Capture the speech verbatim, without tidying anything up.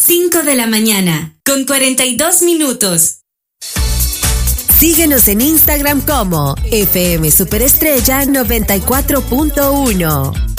cinco de la mañana, con cuarenta y dos minutos. Síguenos en Instagram como F M Superestrella noventa y cuatro punto uno.